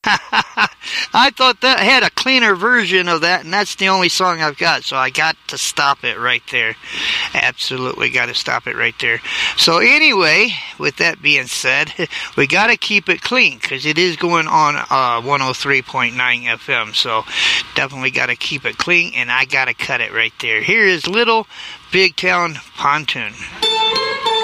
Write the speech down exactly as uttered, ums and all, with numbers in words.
I thought that had a cleaner version of that, and that's the only song I've got, so I got to stop it right there. Absolutely got to stop it right there. So anyway, with that being said, we got to keep it clean, because it is going on uh, one oh three point nine F M, so definitely got to keep it clean, and I got to cut it right there. Here is Little Big Town Pontoon.